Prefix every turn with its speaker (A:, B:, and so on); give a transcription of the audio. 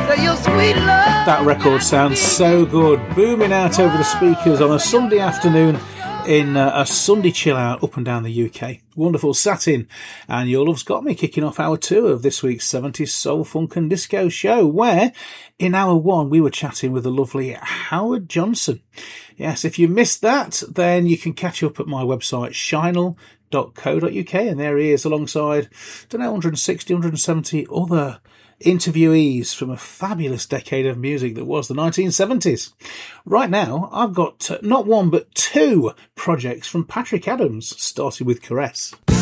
A: That record sounds so good, booming out over the speakers on a Sunday afternoon in a Sunday chill out up and down the UK. Wonderful Satin and Your Love's Got Me kicking off hour 2 of this week's 70s Soul, Funk and Disco show, where in hour 1 we were chatting with the lovely Howard Johnson. Yes, if you missed that, then you can catch up at my website shinel.co.uk, and there he is alongside, 160, 170 other interviewees from a fabulous decade of music that was the 1970s. Right now, I've got not one but 2 projects from Patrick Adams, starting with Caress.